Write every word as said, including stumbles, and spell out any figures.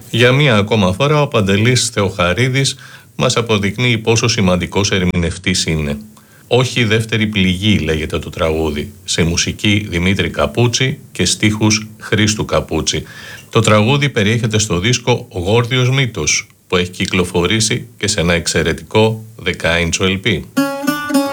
Για μία ακόμα φορά ο Παντελής Θεοχαρίδης μας αποδεικνύει πόσο σημαντικός ερμηνευτής είναι. «Όχι η δεύτερη πληγή» λέγεται το τραγούδι, σε μουσική Δημήτρη Καπούτσι και στίχους Χρήστου Καπούτσι. Το τραγούδι περιέχεται στο δίσκο «Γόρδιος Μύτος» που έχει κυκλοφορήσει και σε ένα εξαιρετικό δεκάιντσο ελ πι.